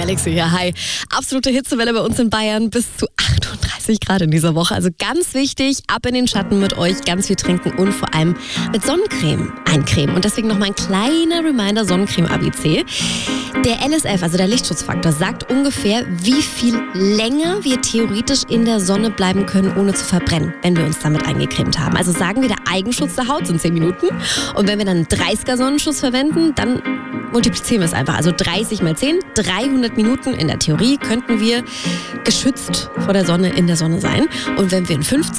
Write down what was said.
Galaxy hier. Hi. Absolute Hitzewelle bei uns in Bayern, bis zu 38 Grad in dieser Woche. Also ganz wichtig, ab in den Schatten mit euch, ganz viel trinken und vor allem mit Sonnencreme eincremen. Und deswegen nochmal ein kleiner Reminder, Sonnencreme-ABC. Der LSF, also der Lichtschutzfaktor, sagt ungefähr, wie viel länger wir theoretisch in der Sonne bleiben können, ohne zu verbrennen, wenn wir uns damit eingecremt haben. Also sagen wir, der Eigenschutz der Haut sind 10 Minuten. Und wenn wir dann einen 30er Sonnenschutz verwenden, dann multiplizieren wir es einfach. Also 30 mal 10, 300 Minuten in der Theorie könnten wir geschützt vor der Sonne in der Sonne sein. Und wenn wir einen 50